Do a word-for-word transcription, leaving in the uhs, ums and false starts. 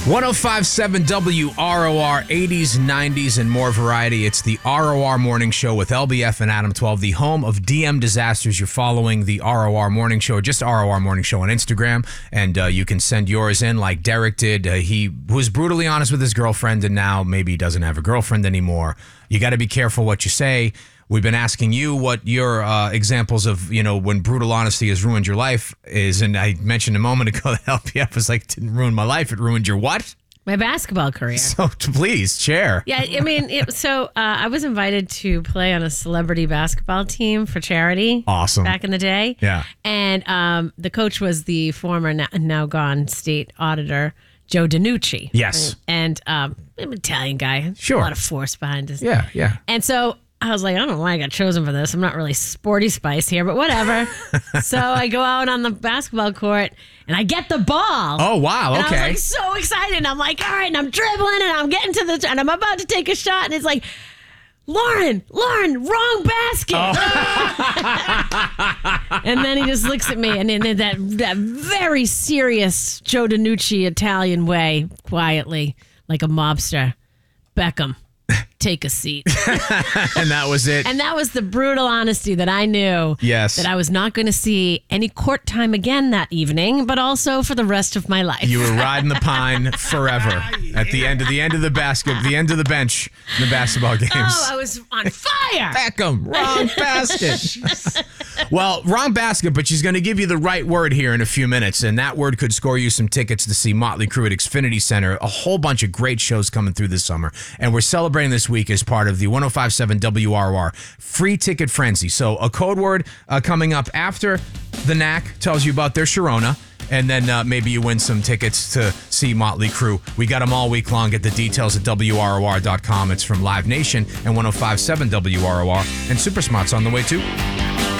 one oh five point seven W R O R, eighties, nineties, and more variety. It's the R O R Morning Show with L B F and Adam twelve, the home of D M disasters. You're following the R O R Morning Show, or just R O R Morning Show on Instagram, and uh, you can send yours in like Derek did. Uh, he was brutally honest with his girlfriend, and now maybe he doesn't have a girlfriend anymore. You got to be careful what you say. We've been asking you what your uh, examples of, you know, when brutal honesty has ruined your life is. And I mentioned a moment ago that L P F was like, didn't ruin my life. It ruined your what? My basketball career. So please, share. Yeah, I mean, it, so uh, I was invited to play on a celebrity basketball team for charity. Awesome. Back in the day. Yeah. And um, the coach was the former, now, now gone state auditor, Joe DiNucci. Yes. And um, an Italian guy. Sure. A lot of force behind his. Yeah, yeah. And so I was like, I don't know why I got chosen for this. I'm not really sporty spice here, but whatever. So I go out on the basketball court and I get the ball. Oh, wow. And Okay. I was like so excited. And I'm like, all right, and I'm dribbling and I'm getting to the, and I'm about to take a shot. And it's like, Lauren, Lauren, wrong basket. Oh. And then he just looks at me and in that, that very serious Joe DiNucci Italian way, quietly, like a mobster, Beckham. Take a seat. And that was it. And that was the brutal honesty that I knew. Yes. That I was not going to see any court time again that evening, but also for the rest of my life. You were riding the pine forever at the end of the end of the basket, the end of the bench in the basketball games. Oh, I was on fire. Beckham, wrong basket. Well, wrong basket, but she's going to give you the right word here in a few minutes, and that word could score you some tickets to see Motley Crue at Xfinity Center. A whole bunch of great shows coming through this summer, and we're celebrating this week as part of the one oh five point seven W R O R Free Ticket Frenzy. So a code word uh, coming up after the N A C tells you about their Sharona, and then uh, maybe you win some tickets to see Motley Crue. We got them all week long. Get the details at W R O R dot com. It's from Live Nation and one oh five point seven W R O R, and Super Smart's on the way too.